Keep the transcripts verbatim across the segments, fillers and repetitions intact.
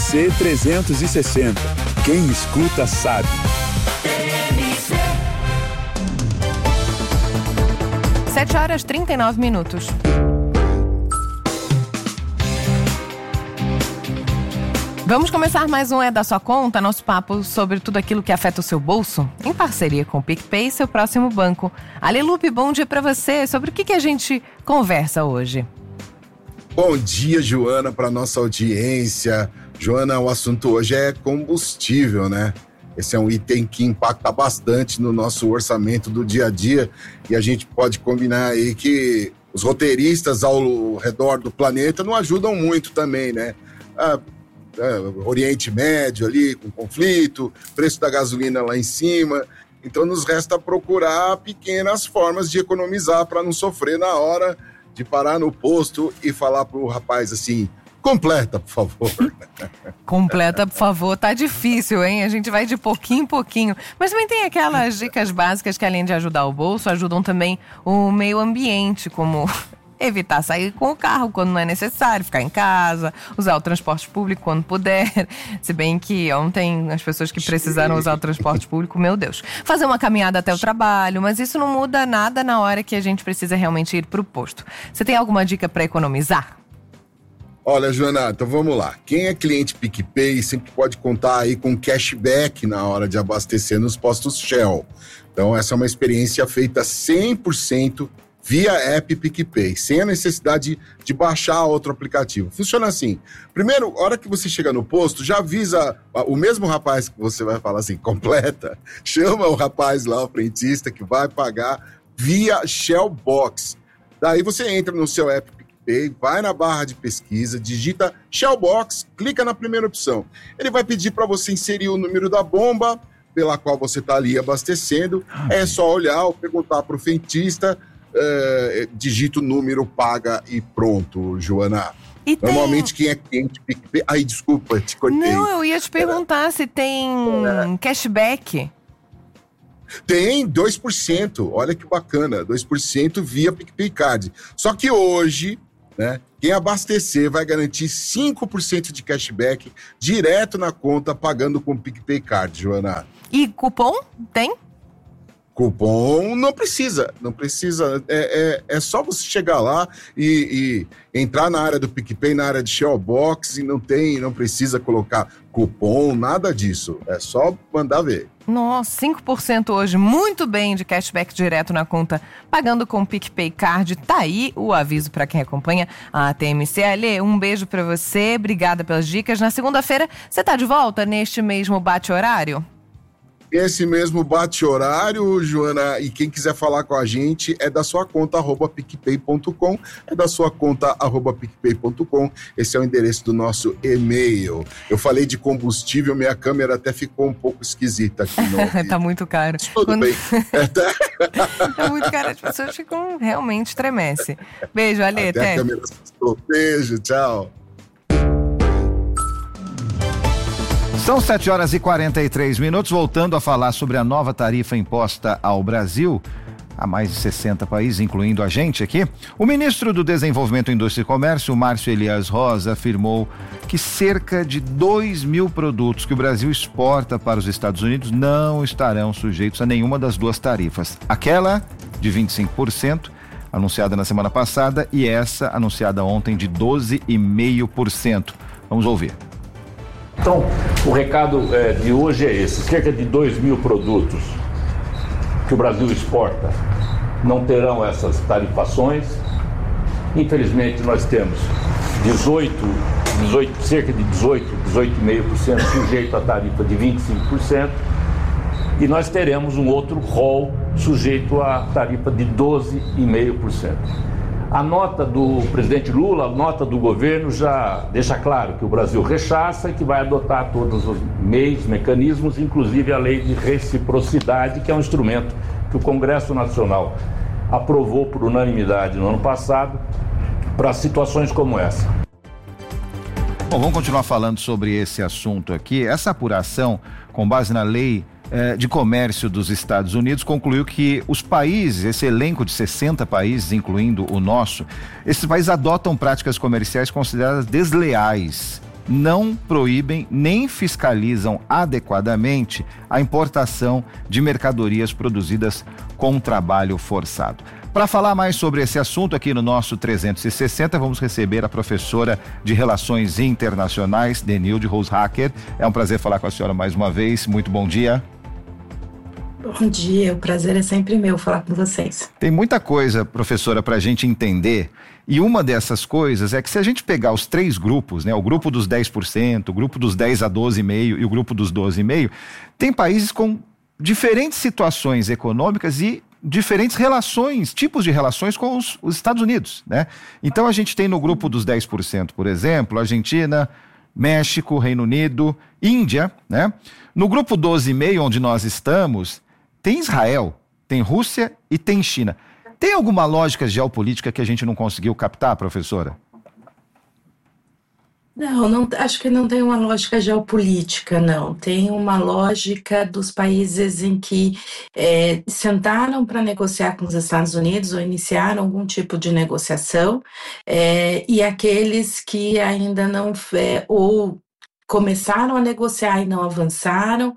C trezentos e sessenta. Quem escuta sabe. sete horas e trinta e nove minutos. Vamos começar mais um É da Sua Conta, nosso papo sobre tudo aquilo que afeta o seu bolso, em parceria com o PicPay e seu próximo banco. Alelupe, bom dia para você. Sobre o que, que a gente conversa hoje? Bom dia, Joana, para nossa audiência. Joana, o assunto hoje é combustível, né? Esse é um item que impacta bastante no nosso orçamento do dia a dia e a gente pode combinar aí que os roteiristas ao redor do planeta não ajudam muito também, né? Ah, é, Oriente Médio ali com conflito, preço da gasolina lá em cima. Então nos resta procurar pequenas formas de economizar para não sofrer na hora de parar no posto e falar pro rapaz assim: completa, por favor. Completa, por favor. Tá difícil, hein? A gente vai de pouquinho em pouquinho. Mas também tem aquelas dicas básicas que, além de ajudar o bolso, ajudam também o meio ambiente, como evitar sair com o carro quando não é necessário, ficar em casa, usar o transporte público quando puder. Se bem que ontem as pessoas que precisaram usar o transporte público, meu Deus. Fazer uma caminhada até o trabalho, mas isso não muda nada na hora que a gente precisa realmente ir pro posto. Você tem alguma dica para economizar? Olha, Joana, então vamos lá. Quem é cliente PicPay sempre pode contar aí com cashback na hora de abastecer nos postos Shell. Então essa é uma experiência feita cem por cento via app PicPay, sem a necessidade de baixar outro aplicativo. Funciona assim. Primeiro, a hora que você chega no posto, já avisa o mesmo rapaz que você vai falar assim, completa, chama o rapaz lá, o frentista, que vai pagar via Shell Box. Daí você entra no seu app PicPay, vai na barra de pesquisa, digita Shell Box, clica na primeira opção. Ele vai pedir para você inserir o número da bomba pela qual você está ali abastecendo. É só olhar ou perguntar para o frentista, uh, digita o número, paga e pronto, Joana. E normalmente tem... quem é cliente PicPay... Ai, desculpa, te cortei. Não, eu ia te perguntar é. se tem é. cashback. Tem dois por cento, olha que bacana, dois por cento via PicPay Card. Só que hoje, né, quem abastecer vai garantir cinco por cento de cashback direto na conta, pagando com PicPay Card, Joana. E cupom tem? Cupom não precisa, não precisa, é, é, é só você chegar lá e, e entrar na área do PicPay, na área de Shell Box, e não tem, não precisa colocar cupom, nada disso, é só mandar ver. Nossa, cinco por cento hoje, muito bem, de cashback direto na conta, pagando com o PicPay Card. Tá aí o aviso para quem acompanha a T M C. Alê, um beijo para você, obrigada pelas dicas. Na segunda-feira, você tá de volta neste mesmo bate-horário? Esse mesmo bate-horário, Joana, e quem quiser falar com a gente é da sua conta, arroba picpay ponto com, é da sua conta, arroba picpay ponto com, esse é o endereço do nosso e-mail. Eu falei de combustível, minha câmera até ficou um pouco esquisita aqui no Tá muito caro. Tudo Quando... bem. Tá muito caro, as pessoas ficam realmente tremece. Beijo, Alê, até. até. A câmera assustou. Beijo, tchau. São sete horas e quarenta e três minutos, voltando a falar sobre a nova tarifa imposta ao Brasil, a mais de sessenta países, incluindo a gente aqui. O ministro do Desenvolvimento, Indústria e Comércio, Márcio Elias Rosa, afirmou que cerca de dois mil produtos que o Brasil exporta para os Estados Unidos não estarão sujeitos a nenhuma das duas tarifas. Aquela de vinte e cinco por cento, anunciada na semana passada, e essa anunciada ontem de doze vírgula cinco por cento. Vamos ouvir. Então, o recado é, de hoje é esse: cerca de dois mil produtos que o Brasil exporta não terão essas tarifações. Infelizmente, nós temos dezoito, dezoito, cerca de dezoito, dezoito vírgula cinco por cento sujeito à tarifa de vinte e cinco por cento, e nós teremos um outro rol sujeito à tarifa de doze vírgula cinco por cento. A nota do presidente Lula, a nota do governo já deixa claro que o Brasil rechaça e que vai adotar todos os meios, mecanismos, inclusive a lei de reciprocidade, que é um instrumento que o Congresso Nacional aprovou por unanimidade no ano passado para situações como essa. Bom, vamos continuar falando sobre esse assunto aqui. Essa apuração, com base na lei de comércio dos Estados Unidos, concluiu que os países, esse elenco de sessenta países, incluindo o nosso, esses países adotam práticas comerciais consideradas desleais não proíbem nem fiscalizam adequadamente a importação de mercadorias produzidas com trabalho forçado. Para falar mais sobre esse assunto aqui no nosso trezentos e sessenta, vamos receber a professora de Relações Internacionais, Denilde Roshacker. É um prazer falar com a senhora mais uma vez. Muito bom dia. Bom dia, o prazer é sempre meu falar com vocês. Tem muita coisa, professora, para a gente entender, e uma dessas coisas é que se a gente pegar os três grupos, né, o grupo dos dez por cento, o grupo dos dez a doze vírgula cinco por cento e o grupo dos doze vírgula cinco por cento, tem países com diferentes situações econômicas e diferentes relações, tipos de relações com os, os Estados Unidos, né? Então a gente tem no grupo dos dez por cento, por exemplo, Argentina, México, Reino Unido, Índia, né? No grupo doze vírgula cinco por cento, onde nós estamos, tem Israel, tem Rússia e tem China. Tem alguma lógica geopolítica que a gente não conseguiu captar, professora? Não, não, acho que não tem uma lógica geopolítica, não. Tem uma lógica dos países em que é, sentaram para negociar com os Estados Unidos ou iniciaram algum tipo de negociação, é, e aqueles que ainda não, é, ou começaram a negociar e não avançaram,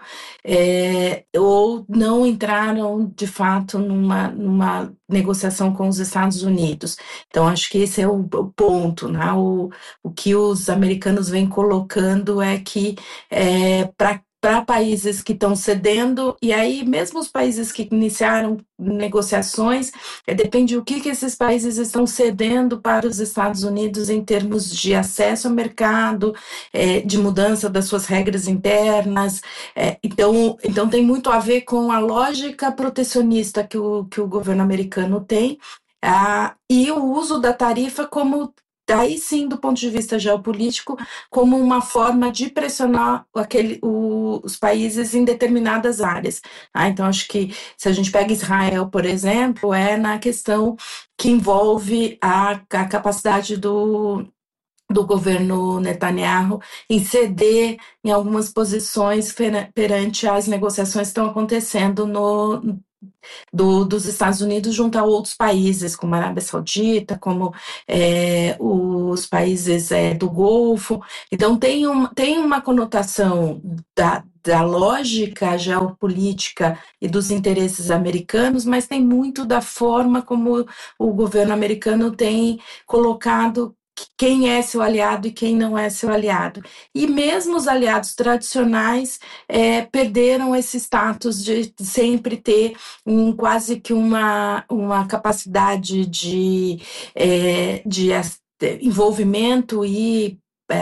é, ou não entraram de fato numa, numa negociação com os Estados Unidos. Então acho que esse é o, o ponto, né? O, o que os americanos vêm colocando é que é, para para países que estão cedendo, e aí mesmo os países que iniciaram negociações, é, depende do que, que esses países estão cedendo para os Estados Unidos em termos de acesso ao mercado, é, de mudança das suas regras internas, é, então, então tem muito a ver com a lógica protecionista que o, que o governo americano tem, ah, e o uso da tarifa como daí sim, do ponto de vista geopolítico, como uma forma de pressionar aquele, o, os países em determinadas áreas. Ah, então, acho que se a gente pega Israel, por exemplo, é na questão que envolve a, a capacidade do, do governo Netanyahu em ceder em algumas posições perante as negociações que estão acontecendo no Do, dos Estados Unidos junto a outros países, como a Arábia Saudita, como é, os países é, do Golfo. Então tem, um, tem uma conotação da, da lógica geopolítica e dos interesses americanos, mas tem muito da forma como o governo americano tem colocado quem é seu aliado e quem não é seu aliado. E mesmo os aliados tradicionais é, perderam esse status de sempre ter um, quase que uma, uma capacidade de, é, de envolvimento e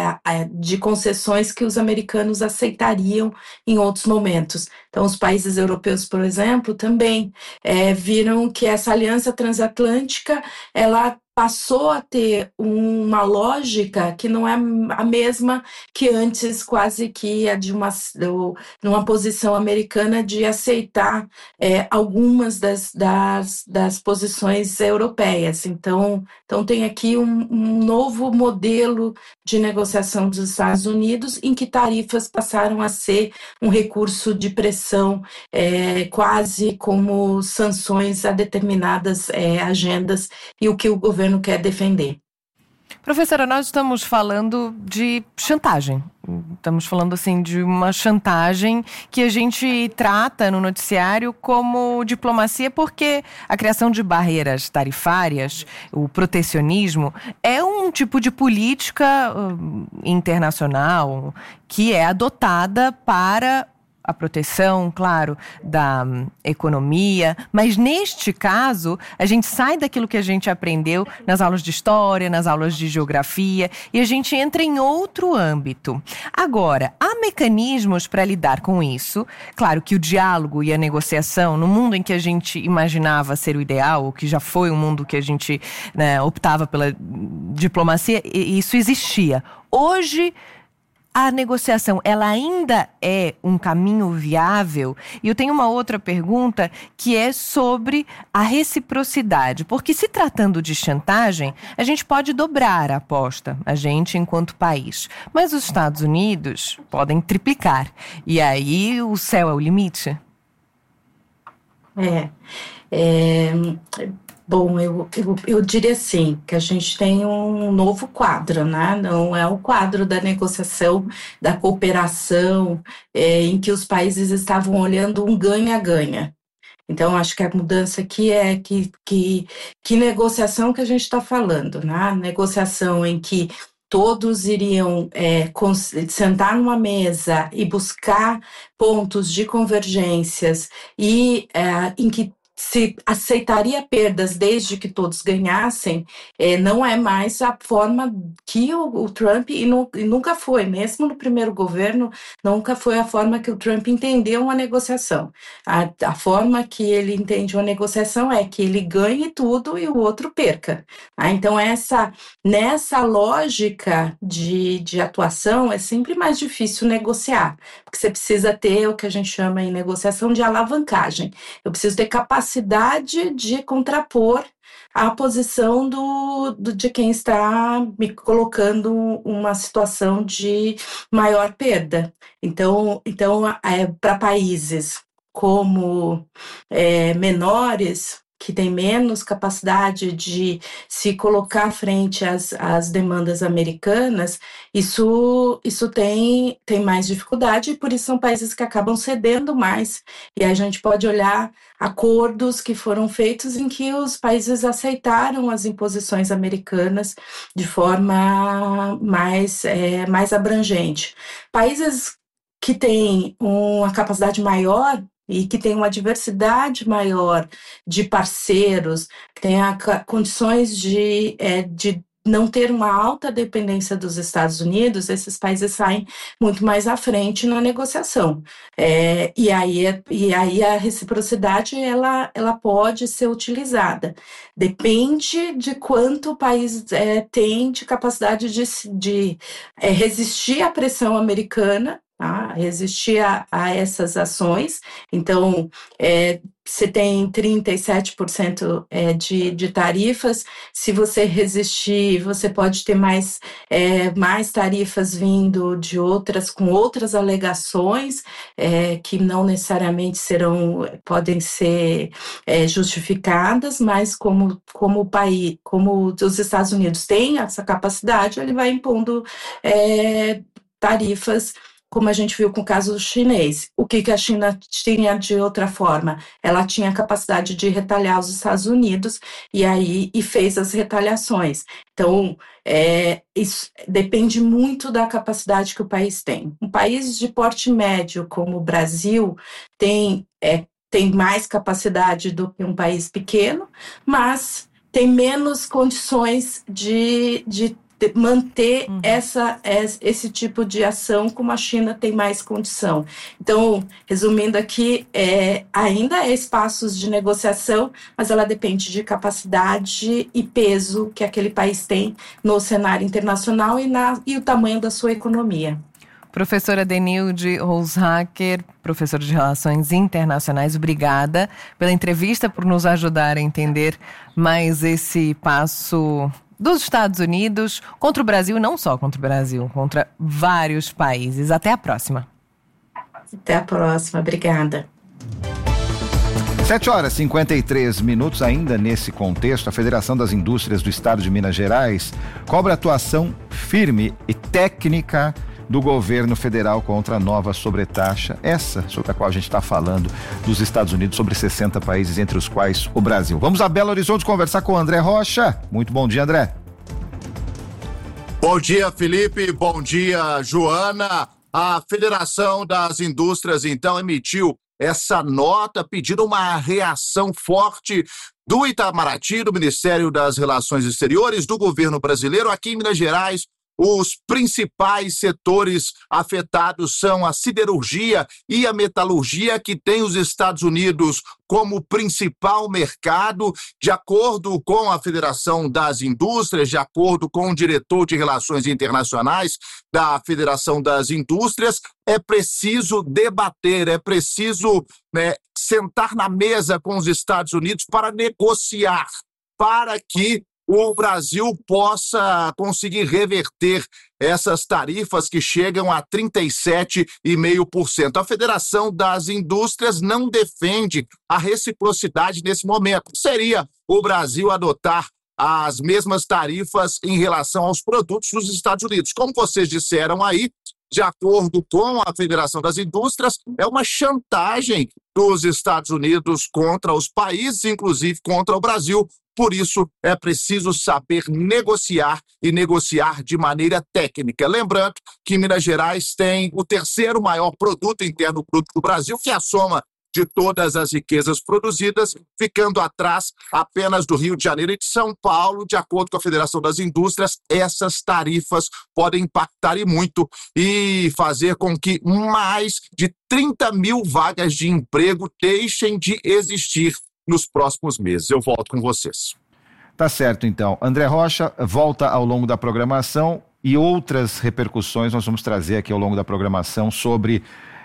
de concessões que os americanos aceitariam em outros momentos. Então, os países europeus, por exemplo, também é, viram que essa aliança transatlântica, ela passou a ter uma lógica que não é a mesma que antes, quase que a de uma, de uma posição americana de aceitar é, algumas das, das, das posições europeias. Então, então tem aqui um, um novo modelo de negociação dos Estados Unidos em que tarifas passaram a ser um recurso de pressão, é, quase como sanções a determinadas é, agendas e o que o governo quer defender. Professora, nós estamos falando de chantagem. Estamos falando assim de uma chantagem que a gente trata no noticiário como diplomacia, porque a criação de barreiras tarifárias, o protecionismo, é um tipo de política uh, internacional que é adotada para a proteção, claro, da um, economia, mas neste caso, a gente sai daquilo que a gente aprendeu nas aulas de história, nas aulas de geografia, e a gente entra em outro âmbito. Agora, há mecanismos para lidar com isso. Claro que o diálogo e a negociação, no mundo em que a gente imaginava ser o ideal, ou que já foi um mundo que a gente, né, optava pela diplomacia, isso existia. Hoje, a negociação, ela ainda é um caminho viável? E eu tenho uma outra pergunta que é sobre a reciprocidade, porque se tratando de chantagem, a gente pode dobrar a aposta, a gente enquanto país, mas os Estados Unidos podem triplicar, e aí o céu é o limite? É, é Bom, eu, eu, eu diria assim, que a gente tem um novo quadro, né? Não é o quadro da negociação, da cooperação, é, em que os países estavam olhando um ganha-ganha. Então, acho que a mudança aqui é que, que, que negociação que a gente está falando, né? Negociação em que todos iriam é, sentar numa mesa e buscar pontos de convergências e é, em que se aceitaria perdas desde que todos ganhassem, é, não é mais a forma que o, o Trump, e, nu, e nunca foi, mesmo no primeiro governo, nunca foi a forma que o Trump entendeu uma negociação. A, a forma que ele entende uma negociação é que ele ganhe tudo e o outro perca. Ah, então, essa, nessa lógica de, de atuação, é sempre mais difícil negociar, porque você precisa ter o que a gente chama em negociação de alavancagem. Eu preciso ter capacidade capacidade de contrapor a posição do, do, de quem está me colocando uma situação de maior perda. Então, então é, para países como é, menores, que tem menos capacidade de se colocar frente às, às demandas americanas, isso, isso tem, tem mais dificuldade, e por isso são países que acabam cedendo mais. E a gente pode olhar acordos que foram feitos em que os países aceitaram as imposições americanas de forma mais, é, mais abrangente. Países que têm uma capacidade maior e que tem uma diversidade maior de parceiros, que tem a, condições de, é, de não ter uma alta dependência dos Estados Unidos, esses países saem muito mais à frente na negociação. É, e, aí, e aí a reciprocidade ela, ela pode ser utilizada. Depende de quanto o país é, tem de capacidade de, de é, resistir à pressão americana, tá? Resistir a, a essas ações. Então, é, você tem trinta e sete por cento é, de, de tarifas. Se você resistir, você pode ter mais, é, mais tarifas vindo de outras, com outras alegações, é, que não necessariamente serão, podem ser é, justificadas, mas como, como o país, como os Estados Unidos têm essa capacidade, ele vai impondo é, tarifas, como a gente viu com o caso chinês. O que, que a China tinha de outra forma? Ela tinha a capacidade de retalhar os Estados Unidos e aí e fez as retaliações. Então, é, isso depende muito da capacidade que o país tem. Um país de porte médio como o Brasil tem, é, tem mais capacidade do que um país pequeno, mas tem menos condições de, de manter uhum. essa, esse tipo de ação, como a China tem mais condição. Então, resumindo aqui, é, ainda há espaços de negociação, mas ela depende de capacidade e peso que aquele país tem no cenário internacional e, na, e o tamanho da sua economia. Professora Denilde Roushacker, professora de Relações Internacionais, obrigada pela entrevista, por nos ajudar a entender mais esse passo dos Estados Unidos contra o Brasil, não só contra o Brasil, contra vários países. Até a próxima. Até a próxima, obrigada. sete horas e cinquenta e três minutos, ainda nesse contexto, a Federação das Indústrias do Estado de Minas Gerais cobra atuação firme e técnica do governo federal contra a nova sobretaxa, essa sobre a qual a gente está falando, dos Estados Unidos, sobre sessenta países, entre os quais o Brasil. Vamos a Belo Horizonte conversar com o André Rocha. Muito bom dia, André. Bom dia, Felipe. Bom dia, Joana. A Federação das Indústrias, então, emitiu essa nota pedindo uma reação forte do Itamaraty, do Ministério das Relações Exteriores, do governo brasileiro. Aqui em Minas Gerais, os principais setores afetados são a siderurgia e a metalurgia, que tem os Estados Unidos como principal mercado. De acordo com a Federação das Indústrias, de acordo com o diretor de Relações Internacionais da Federação das Indústrias, é preciso debater, é preciso, né, sentar na mesa com os Estados Unidos para negociar, para que o Brasil possa conseguir reverter essas tarifas que chegam a trinta e sete vírgula cinco por cento. A Federação das Indústrias não defende a reciprocidade nesse momento. Seria o Brasil adotar as mesmas tarifas em relação aos produtos dos Estados Unidos. Como vocês disseram aí, de acordo com a Federação das Indústrias, é uma chantagem dos Estados Unidos contra os países, inclusive contra o Brasil. Por isso, é preciso saber negociar e negociar de maneira técnica. Lembrando que Minas Gerais tem o terceiro maior produto interno bruto do Brasil, que é a soma de todas as riquezas produzidas, ficando atrás apenas do Rio de Janeiro e de São Paulo. De acordo com a Federação das Indústrias, essas tarifas podem impactar e muito e fazer com que mais de trinta mil vagas de emprego deixem de existir nos próximos meses. Eu volto com vocês. Tá certo, então. André Rocha volta ao longo da programação e outras repercussões nós vamos trazer aqui ao longo da programação sobre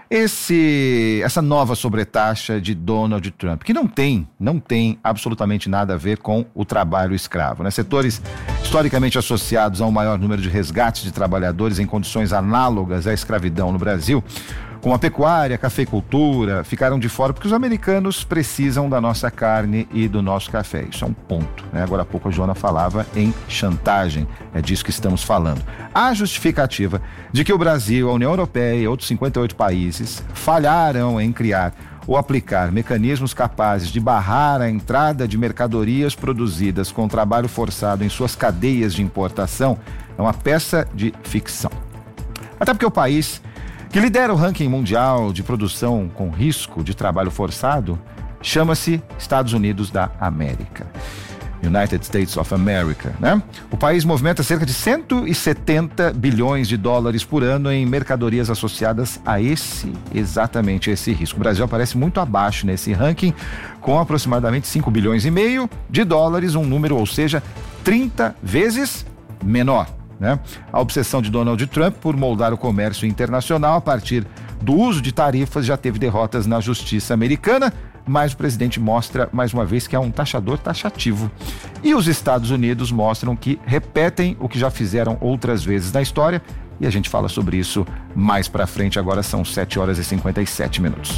Esse, essa nova sobretaxa de Donald Trump, que não tem, não tem absolutamente nada a ver com o trabalho escravo, né? Setores historicamente associados a um maior número de resgates de trabalhadores em condições análogas à escravidão no Brasil, como a pecuária, a cafeicultura, ficaram de fora porque os americanos precisam da nossa carne e do nosso café. Isso é um ponto, né? Agora há pouco a Joana falava em chantagem, é disso que estamos falando. A justificativa de que o Brasil, a União Europeia e outros cinquenta e oito países falharam em criar ou aplicar mecanismos capazes de barrar a entrada de mercadorias produzidas com trabalho forçado em suas cadeias de importação é uma peça de ficção. Até porque o país que lidera o ranking mundial de produção com risco de trabalho forçado chama-se Estados Unidos da América. United States of America, né? O país movimenta cerca de cento e setenta bilhões de dólares por ano em mercadorias associadas a esse, exatamente esse risco. O Brasil aparece muito abaixo nesse ranking, com aproximadamente cinco bilhões e meio de dólares, um número, ou seja, trinta vezes menor, né? A obsessão de Donald Trump por moldar o comércio internacional a partir do uso de tarifas já teve derrotas na justiça americana, mas o presidente mostra mais uma vez que é um taxador taxativo. E os Estados Unidos mostram que repetem o que já fizeram outras vezes na história, e a gente fala sobre isso mais pra frente. Agora são sete horas e cinquenta e sete minutos.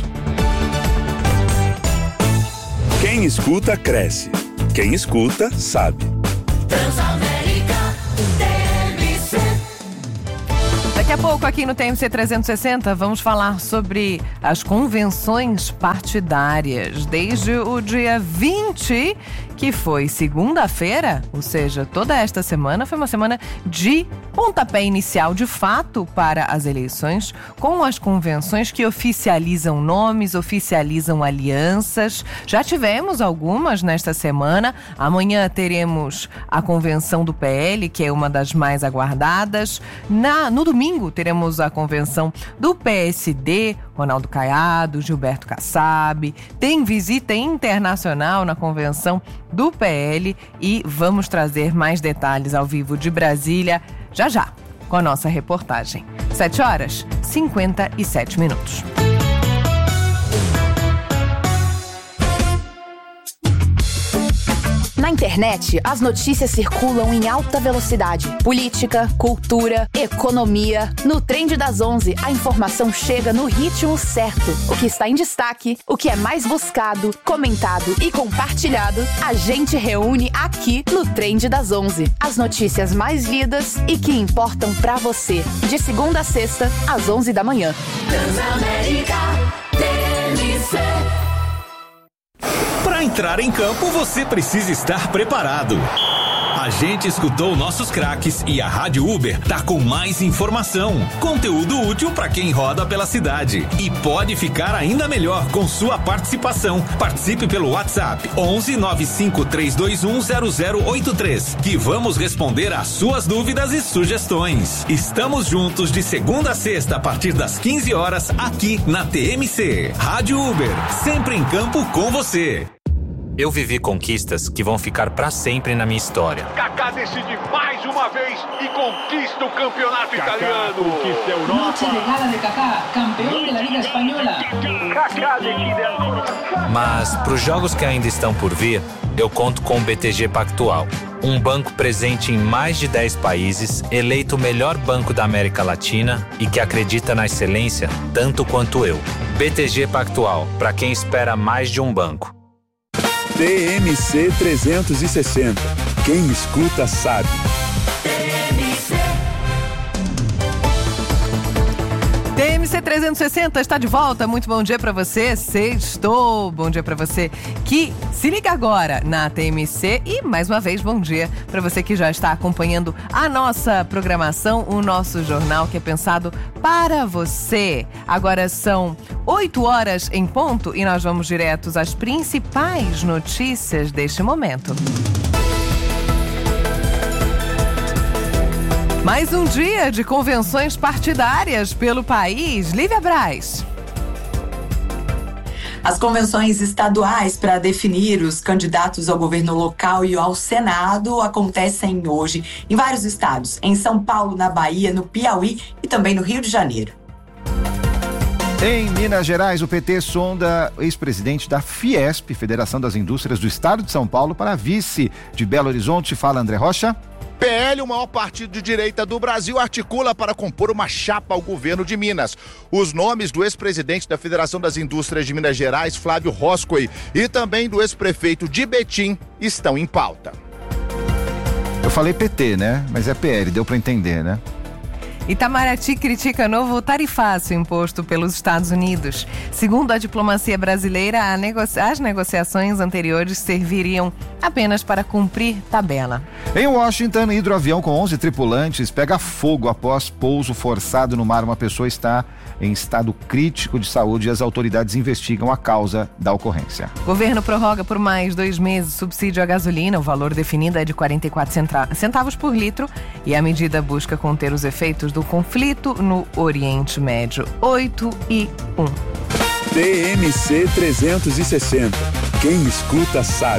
Quem escuta, cresce. Quem escuta, sabe. Daqui a pouco, aqui no T M C trezentos e sessenta, vamos falar sobre as convenções partidárias. Desde o dia vinte, que foi segunda-feira, ou seja, toda esta semana, foi uma semana de pontapé inicial, de fato, para as eleições, com as convenções que oficializam nomes, oficializam alianças. Já tivemos algumas nesta semana. Amanhã teremos a convenção do P L, que é uma das mais aguardadas. Na, no domingo, teremos a convenção do P S D, Ronaldo Caiado, Gilberto Kassab. Tem visita internacional na convenção do P L e vamos trazer mais detalhes ao vivo de Brasília já já, com a nossa reportagem. sete horas e cinquenta e sete minutos. Na internet, as notícias circulam em alta velocidade. Política, cultura, economia. No Trend das onze, a informação chega no ritmo certo. O que está em destaque, o que é mais buscado, comentado e compartilhado, a gente reúne aqui no Trend das onze. As notícias mais lidas e que importam pra você. De segunda a sexta, às onze da manhã. Transamérica T M C. Para entrar em campo, você precisa estar preparado. A gente escutou nossos craques e a Rádio Uber tá com mais informação, conteúdo útil para quem roda pela cidade. E pode ficar ainda melhor com sua participação. Participe pelo WhatsApp onze nove cinco três dois um zero zero oito três, que vamos responder às suas dúvidas e sugestões. Estamos juntos de segunda a sexta a partir das quinze horas aqui na T M C. Rádio Uber, sempre em campo com você. Eu vivi conquistas que vão ficar pra sempre na minha história. Kaká decide mais mais uma vez e conquista o campeonato Kaká, italiano. Conquista a Europa. Noche de gala de Kaká, campeão da Liga Espanhola. Kaká decide ancora. Mas para os jogos que ainda estão por vir, eu conto com o B T G Pactual, um banco presente em mais de dez países, eleito o melhor banco da América Latina e que acredita na excelência tanto quanto eu. B T G Pactual, para quem espera mais de um banco. T M C trezentos e sessenta. Quem escuta sabe. T M C trezentos e sessenta está de volta. Muito bom dia para você. Sextou. Bom dia para você que se liga agora na T M C. E mais uma vez, bom dia para você que já está acompanhando a nossa programação, o nosso jornal que é pensado para você. Agora são oito horas em ponto e nós vamos diretos às principais notícias deste momento. Mais um dia de convenções partidárias pelo país. Lívia Braz. As convenções estaduais para definir os candidatos ao governo local e ao Senado acontecem hoje em vários estados. Em São Paulo, na Bahia, no Piauí e também no Rio de Janeiro. Em Minas Gerais, o P T sonda o ex-presidente da Fiesp, Federação das Indústrias do Estado de São Paulo, para vice de Belo Horizonte. Fala, André Rocha. P L, o maior partido de direita do Brasil, articula para compor uma chapa ao governo de Minas. Os nomes do ex-presidente da Federação das Indústrias de Minas Gerais, Flávio Roscoe, e também do ex-prefeito de Betim estão em pauta. Eu falei P T, né? Mas é P L, deu para entender, né? Itamaraty critica novo tarifácio imposto pelos Estados Unidos. Segundo a diplomacia brasileira, negocia- as negociações anteriores serviriam apenas para cumprir tabela. Em Washington, hidroavião com onze tripulantes pega fogo após pouso forçado no mar. Uma pessoa está em estado crítico de saúde e as autoridades investigam a causa da ocorrência. O governo prorroga por mais dois meses o subsídio à gasolina. O valor definido é de quarenta e quatro centavos por litro e a medida busca conter os efeitos do conflito no Oriente Médio. oito e um. T M C trezentos e sessenta. Quem escuta sabe.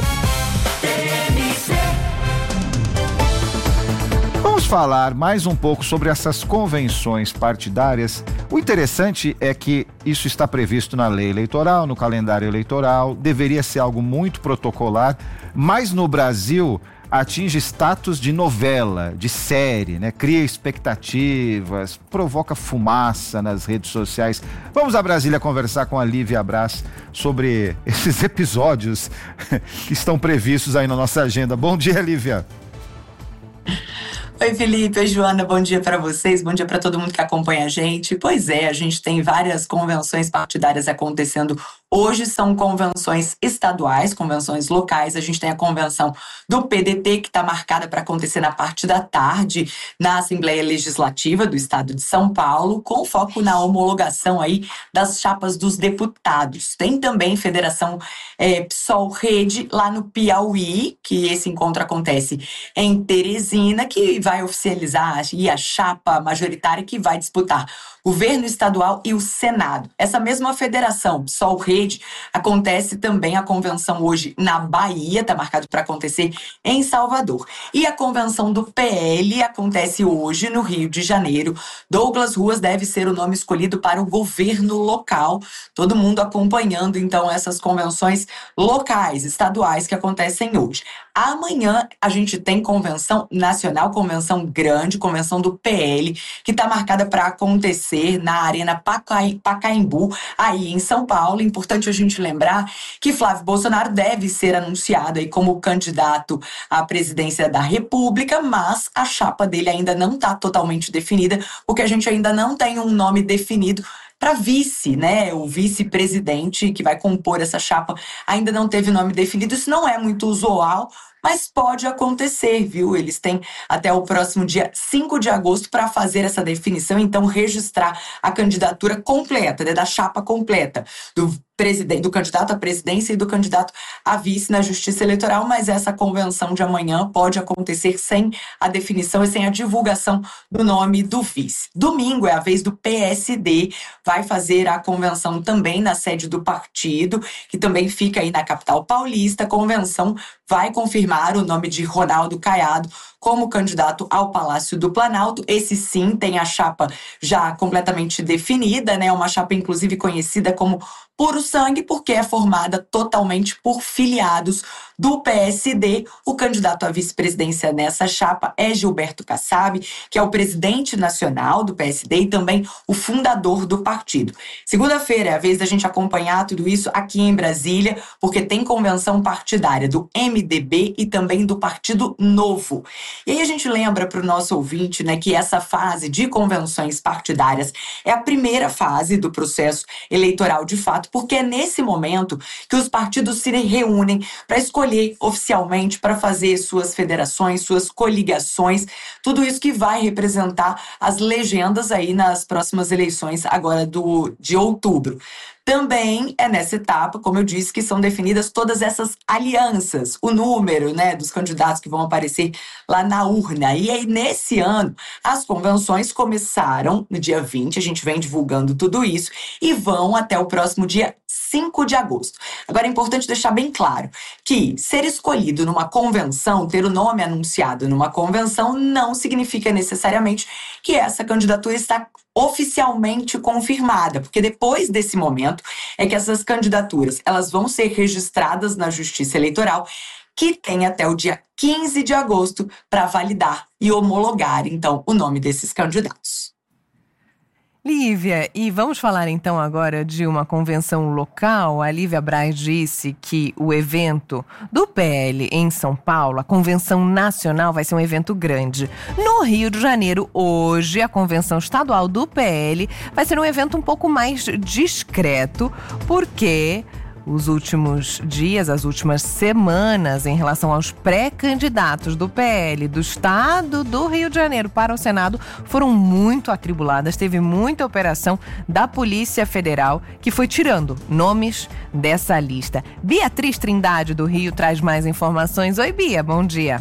Vamos falar mais um pouco sobre essas convenções partidárias. O interessante é que isso está previsto na lei eleitoral, no calendário eleitoral, deveria ser algo muito protocolar, mas no Brasil atinge status de novela, de série, né? Cria expectativas, provoca fumaça nas redes sociais. Vamos a Brasília conversar com a Lívia Braz sobre esses episódios que estão previstos aí na nossa agenda. Bom dia, Lívia. Oi, Felipe, oi, Joana, bom dia para vocês, bom dia para todo mundo que acompanha a gente. Pois é, a gente tem várias convenções partidárias acontecendo hoje, são convenções estaduais, convenções locais. A gente tem a convenção do P D T, que está marcada para acontecer na parte da tarde, na Assembleia Legislativa do Estado de São Paulo, com foco na homologação aí das chapas dos deputados. Tem também Federação é, PSOL-Rede, lá no Piauí, que esse encontro acontece em Teresina, que vai oficializar e a chapa majoritária que vai disputar o governo estadual e o Senado. Essa mesma federação, PSOL-Rede, acontece também a convenção hoje na Bahia, está marcado para acontecer em Salvador. E a convenção do P L acontece hoje no Rio de Janeiro. Douglas Ruas deve ser o nome escolhido para o governo local. Todo mundo acompanhando, então, essas convenções locais, estaduais que acontecem hoje. Amanhã a gente tem convenção nacional, convenção grande, convenção do P L, que está marcada para acontecer na Arena Pacaembu, aí em São Paulo. Importante a gente lembrar que Flávio Bolsonaro deve ser anunciado aí como candidato à presidência da República, mas a chapa dele ainda não está totalmente definida, porque a gente ainda não tem um nome definido para vice, né? O vice-presidente que vai compor essa chapa ainda não teve nome definido. Isso não é muito usual, mas pode acontecer, viu? Eles têm até o próximo dia cinco de agosto para fazer essa definição, então registrar a candidatura completa, né? Da chapa completa, do presidente, do candidato à presidência e do candidato a vice na Justiça Eleitoral, mas essa convenção de amanhã pode acontecer sem a definição e sem a divulgação do nome do vice. Domingo é a vez do P S D, vai fazer a convenção também na sede do partido, que também fica aí na capital paulista. A convenção vai confirmar o nome de Ronaldo Caiado como candidato ao Palácio do Planalto. Esse sim tem a chapa já completamente definida, né? Uma chapa inclusive conhecida como Puro Sangue, porque é formada totalmente por filiados do P S D. O candidato à vice-presidência nessa chapa é Gilberto Kassab, que é o presidente nacional do P S D e também o fundador do partido. Segunda-feira é a vez da gente acompanhar tudo isso aqui em Brasília, porque tem convenção partidária do M D B e também do Partido Novo. E aí a gente lembra para o nosso ouvinte, né, que essa fase de convenções partidárias é a primeira fase do processo eleitoral de fato, porque é nesse momento que os partidos se reúnem para escolher oficialmente, para fazer suas federações, suas coligações, tudo isso que vai representar as legendas aí nas próximas eleições agora do, de outubro. Também é nessa etapa, como eu disse, que são definidas todas essas alianças, o número, né, dos candidatos que vão aparecer lá na urna. E aí, nesse ano, as convenções começaram no dia vinte, a gente vem divulgando tudo isso, e vão até o próximo dia cinco de agosto. Agora é importante deixar bem claro que ser escolhido numa convenção, ter o nome anunciado numa convenção, não significa necessariamente que essa candidatura está oficialmente confirmada, porque depois desse momento é que essas candidaturas elas vão ser registradas na Justiça Eleitoral, que tem até o dia quinze de agosto para validar e homologar, então, o nome desses candidatos. Lívia, e vamos falar então agora de uma convenção local. A Lívia Braz disse que o evento do P L em São Paulo, a convenção nacional, vai ser um evento grande. No Rio de Janeiro, hoje, a convenção estadual do P L vai ser um evento um pouco mais discreto, porque os últimos dias, as últimas semanas, em relação aos pré-candidatos do P L do estado do Rio de Janeiro para o Senado, foram muito atribuladas. Teve muita operação da Polícia Federal que foi tirando nomes dessa lista. Beatriz Trindade, do Rio, traz mais informações. Oi, Bia, bom dia.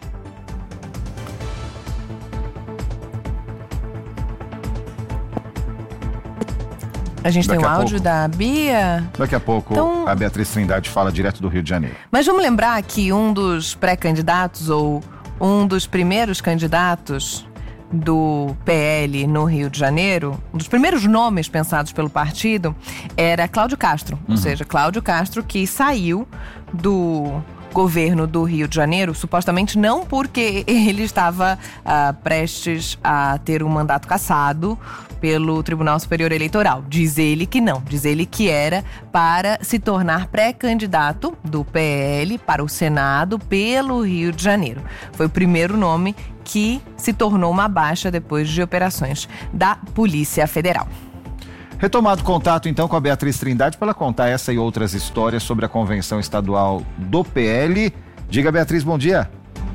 A gente Daqui tem um áudio pouco. da Bia. Daqui a pouco então, a Beatriz Trindade fala direto do Rio de Janeiro. Mas vamos lembrar que um dos pré-candidatos ou um dos primeiros candidatos do P L no Rio de Janeiro, um dos primeiros nomes pensados pelo partido era Cláudio Castro. Uhum. Ou seja, Cláudio Castro, que saiu do governo do Rio de Janeiro, supostamente não porque ele estava uh, prestes a ter um mandato cassado pelo Tribunal Superior Eleitoral. Diz ele que não, diz ele que era para se tornar pré-candidato do P L para o Senado pelo Rio de Janeiro. Foi o primeiro nome que se tornou uma baixa depois de operações da Polícia Federal. Retomado contato, então, com a Beatriz Trindade para ela contar essa e outras histórias sobre a convenção estadual do P L. Diga, Beatriz, bom dia.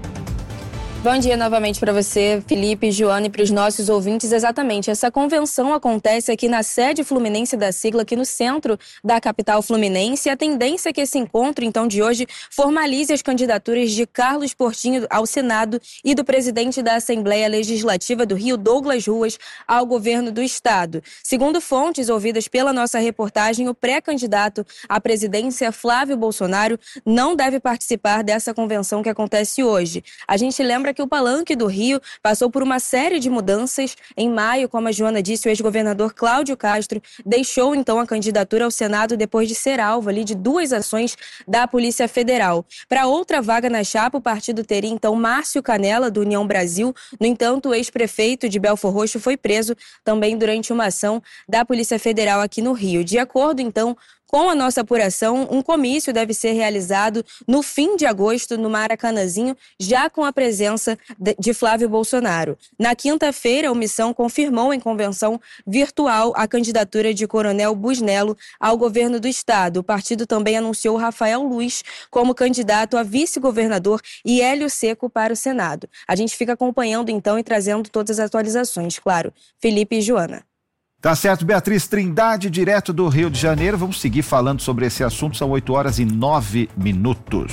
Bom dia novamente para você, Felipe, Joana, e para os nossos ouvintes. Exatamente, essa convenção acontece aqui na sede fluminense da sigla, aqui no centro da capital fluminense. E a tendência é que esse encontro, então, de hoje, formalize as candidaturas de Carlos Portinho ao Senado e do presidente da Assembleia Legislativa do Rio, Douglas Ruas, ao governo do estado. Segundo fontes ouvidas pela nossa reportagem, o pré-candidato à presidência, Flávio Bolsonaro, não deve participar dessa convenção que acontece hoje. A gente lembra que o Palanque do Rio passou por uma série de mudanças. Em maio, como a Joana disse, o ex-governador Cláudio Castro deixou então a candidatura ao Senado depois de ser alvo ali de duas ações da Polícia Federal. Para outra vaga na chapa, o partido teria então Márcio Canella, do União Brasil. No entanto, o ex-prefeito de Belfor Roxo foi preso também durante uma ação da Polícia Federal aqui no Rio. De acordo, então, com a nossa apuração, um comício deve ser realizado no fim de agosto no Maracanãzinho, já com a presença de Flávio Bolsonaro. Na quinta-feira, a Omissão confirmou em convenção virtual a candidatura de Coronel Busnello ao governo do estado. O partido também anunciou Rafael Luz como candidato a vice-governador e Hélio Seco para o Senado. A gente fica acompanhando então e trazendo todas as atualizações, claro. Felipe e Joana. Tá certo, Beatriz Trindade, direto do Rio de Janeiro. Vamos seguir falando sobre esse assunto, são oito horas e nove minutos.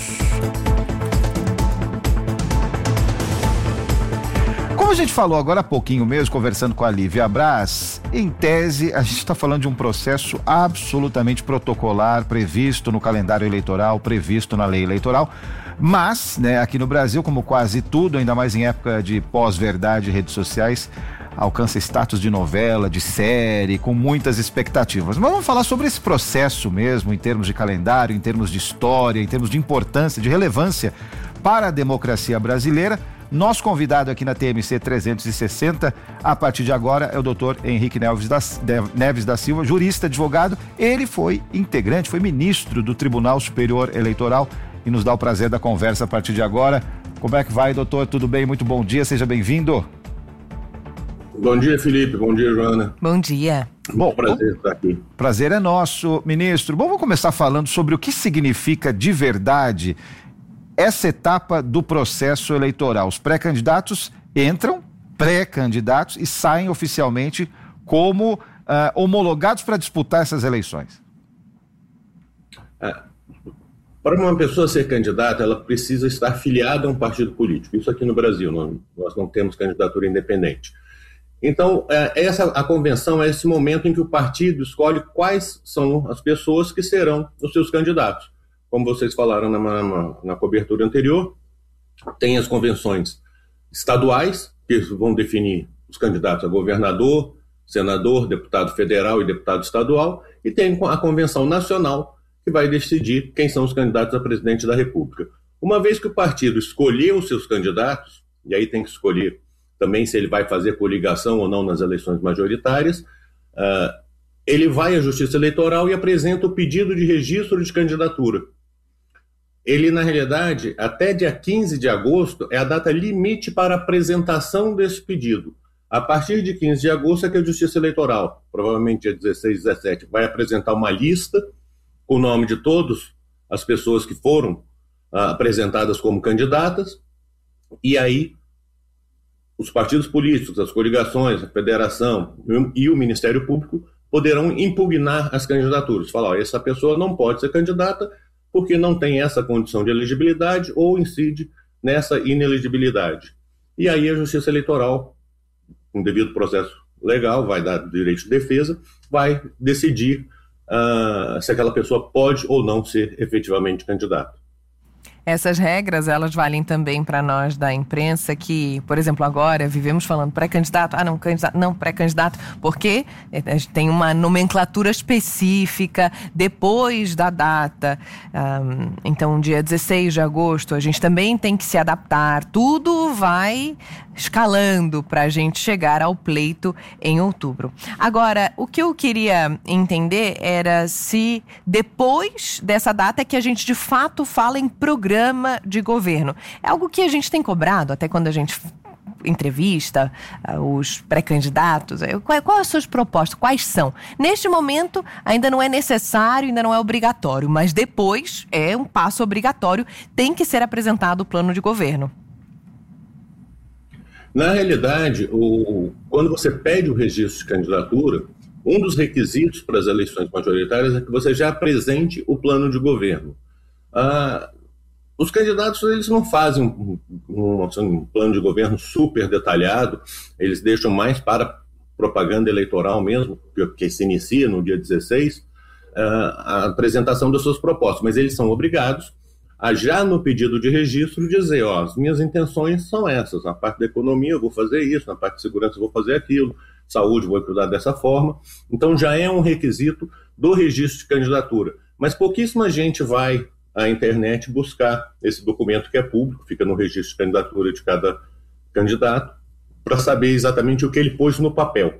Como a gente falou agora há pouquinho mesmo, conversando com a Lívia Braz, em tese, a gente está falando de um processo absolutamente protocolar, previsto no calendário eleitoral, previsto na lei eleitoral. Mas, né, aqui no Brasil, como quase tudo, ainda mais em época de pós-verdade e redes sociais, alcança status de novela, de série, com muitas expectativas. Mas vamos falar sobre esse processo mesmo, em termos de calendário, em termos de história, em termos de importância, de relevância para a democracia brasileira. Nosso convidado aqui na T M C trezentos e sessenta, a partir de agora, é o doutor Henrique Neves da, Neves da Silva, jurista, advogado. Ele foi integrante, foi ministro do Tribunal Superior Eleitoral e nos dá o prazer da conversa a partir de agora. Como é que vai, doutor? Tudo bem? Muito bom dia, seja bem-vindo. Bom dia, Felipe. Bom dia, Joana. Bom dia. Bom, prazer estar aqui. Prazer é nosso, ministro. Bom, vamos começar falando sobre o que significa de verdade essa etapa do processo eleitoral. Os pré-candidatos entram, pré-candidatos, e saem oficialmente como uh, homologados para disputar essas eleições. É, para uma pessoa ser candidata, ela precisa estar filiada a um partido político. Isso aqui no Brasil, não, nós não temos candidatura independente. Então, é, essa, a convenção é esse momento em que o partido escolhe quais são as pessoas que serão os seus candidatos. Como vocês falaram na, na, na cobertura anterior, tem as convenções estaduais, que vão definir os candidatos a governador, senador, deputado federal e deputado estadual, e tem a convenção nacional, que vai decidir quem são os candidatos a presidente da República. Uma vez que o partido escolheu os seus candidatos, e aí tem que escolher também se ele vai fazer coligação ou não nas eleições majoritárias, uh, ele vai à Justiça Eleitoral e apresenta o pedido de registro de candidatura. Ele, na realidade, até dia quinze de agosto é a data limite para a apresentação desse pedido. A partir de quinze de agosto é que a Justiça Eleitoral, provavelmente dia dezesseis, dezessete, vai apresentar uma lista com o nome de todas as pessoas que foram ah, apresentadas como candidatas, e aí os partidos políticos, as coligações, a federação e o Ministério Público poderão impugnar as candidaturas. Falar, ó, essa pessoa não pode ser candidata porque não tem essa condição de elegibilidade ou incide nessa inelegibilidade. E aí a Justiça Eleitoral, com devido processo legal, vai dar direito de defesa, vai decidir uh, se aquela pessoa pode ou não ser efetivamente candidata. Essas regras, elas valem também para nós da imprensa que, por exemplo, agora vivemos falando pré-candidato, ah não, candidato, não, pré-candidato, porque a gente tem uma nomenclatura específica depois da data. Um, então, dia dezesseis de agosto, a gente também tem que se adaptar, tudo vai escalando para a gente chegar ao pleito em outubro. Agora, o que eu queria entender era se depois dessa data é que a gente de fato fala em programa de governo. É algo que a gente tem cobrado até quando a gente entrevista uh, os pré-candidatos. Quais são as suas propostas? Quais são? Neste momento ainda não é necessário, ainda não é obrigatório, mas depois é um passo obrigatório, tem que ser apresentado o plano de governo. Na realidade, o, quando você pede o registro de candidatura, um dos requisitos para as eleições majoritárias é que você já apresente o plano de governo. Ah, os candidatos eles não fazem um, um, um plano de governo super detalhado, eles deixam mais para propaganda eleitoral mesmo, que se inicia no dia dezesseis, ah, a apresentação das suas propostas, mas eles são obrigados a já no pedido de registro dizer, ó, as minhas intenções são essas, na parte da economia eu vou fazer isso, na parte de segurança eu vou fazer aquilo, saúde eu vou cuidar dessa forma. Então já é um requisito do registro de candidatura. Mas pouquíssima gente vai à internet buscar esse documento que é público, fica no registro de candidatura de cada candidato, para saber exatamente o que ele pôs no papel.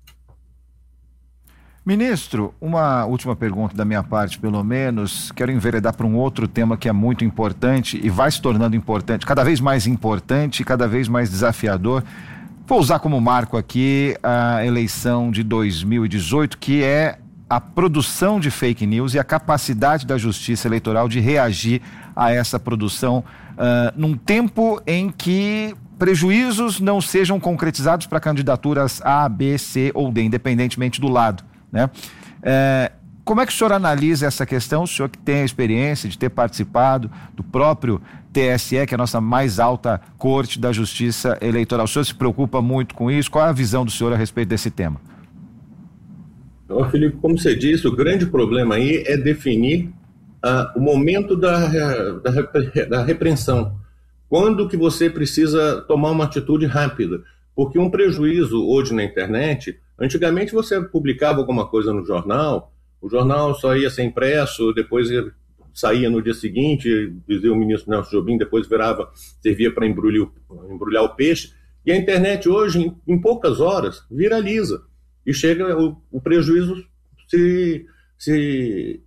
Ministro, uma última pergunta da minha parte, pelo menos. Quero enveredar para um outro tema que é muito importante e vai se tornando importante, cada vez mais importante e cada vez mais desafiador. Vou usar como marco aqui a eleição de dois mil e dezoito, que é a produção de fake news e a capacidade da Justiça Eleitoral de reagir a essa produção uh, num tempo em que prejuízos não sejam concretizados para candidaturas A, B, C ou D, independentemente do lado, né? É, como é que o senhor analisa essa questão? O senhor que tem a experiência de ter participado do próprio T S E, que é a nossa mais alta corte da Justiça Eleitoral. O senhor se preocupa muito com isso? Qual é a visão do senhor a respeito desse tema? Então, Felipe, como você disse, o grande problema aí é definir uh, o momento da, da, da repreensão. Quando que você precisa tomar uma atitude rápida? Porque um prejuízo hoje na internet, antigamente você publicava alguma coisa no jornal, o jornal só ia ser impresso, depois saía no dia seguinte, dizia o ministro Nelson Jobim, depois virava, servia para embrulhar, embrulhar o peixe. E a internet hoje, em, em poucas horas, viraliza. E chega, o, o prejuízo se, se,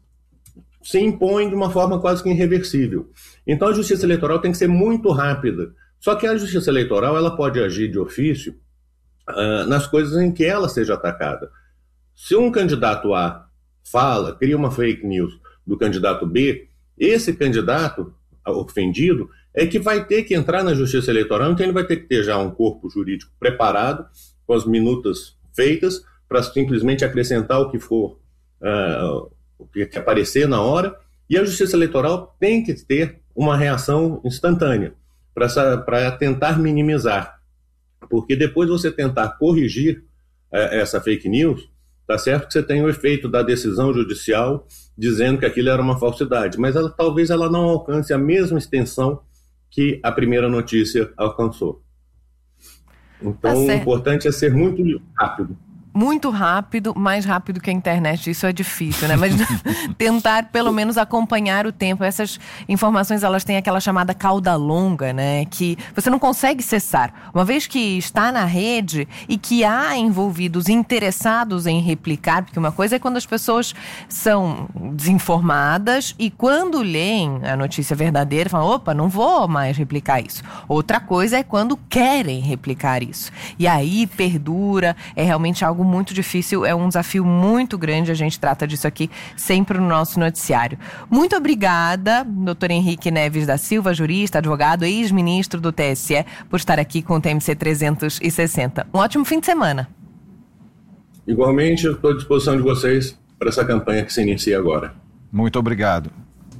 se impõe de uma forma quase que irreversível. Então a justiça eleitoral tem que ser muito rápida. Só que a justiça eleitoral ela pode agir de ofício uh, nas coisas em que ela seja atacada. Se um candidato A fala, cria uma fake news do candidato B, esse candidato ofendido é que vai ter que entrar na justiça eleitoral, então ele vai ter que ter já um corpo jurídico preparado, com as minutas feitas, para simplesmente acrescentar o que for, uh, o que aparecer na hora, e a justiça eleitoral tem que ter uma reação instantânea, para tentar minimizar, porque depois você tentar corrigir uh, essa fake news, tá certo que você tem o efeito da decisão judicial dizendo que aquilo era uma falsidade, mas ela, talvez ela não alcance a mesma extensão que a primeira notícia alcançou. Então, o importante é ser muito rápido. Muito rápido, mais rápido que a internet, isso é difícil, né? Mas tentar pelo menos acompanhar o tempo. Essas informações, elas têm aquela chamada cauda longa, né? Que você não consegue cessar. Uma vez que está na rede e que há envolvidos interessados em replicar, porque uma coisa é quando as pessoas são desinformadas e quando leem a notícia verdadeira, falam, opa, não vou mais replicar isso. Outra coisa é quando querem replicar isso. E aí perdura, é realmente algo muito difícil, é um desafio muito grande, a gente trata disso aqui sempre no nosso noticiário. Muito obrigada, doutor Henrique Neves da Silva, jurista, advogado, ex-ministro do T S E, por estar aqui com o T M C trezentos e sessenta. Um ótimo fim de semana. Igualmente, eu estou à disposição de vocês para essa campanha que se inicia agora. Muito obrigado.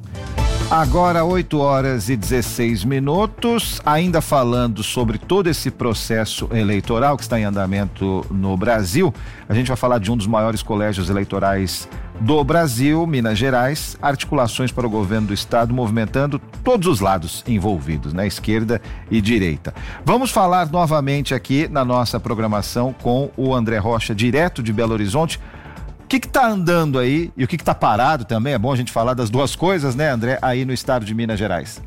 Agora, oito horas e dezesseis minutos, ainda falando sobre todo esse processo eleitoral que está em andamento no Brasil, a gente vai falar de um dos maiores colégios eleitorais do Brasil, Minas Gerais, articulações para o governo do estado, movimentando todos os lados envolvidos, né? Esquerda e direita. Vamos falar novamente aqui na nossa programação com o André Rocha, direto de Belo Horizonte. O que que tá andando aí e o que que tá parado também? É bom a gente falar das duas coisas, né, André, aí no estado de Minas Gerais.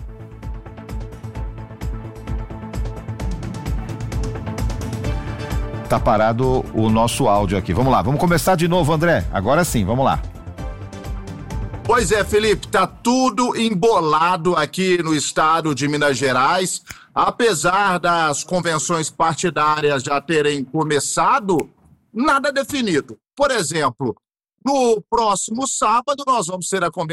Tá parado o nosso áudio aqui. Vamos lá, vamos começar de novo, André. Agora sim, vamos lá. Pois é, Felipe, tá tudo embolado aqui no estado de Minas Gerais. Apesar das convenções partidárias já terem começado, nada definido. Por exemplo, no próximo sábado nós vamos ter a convenção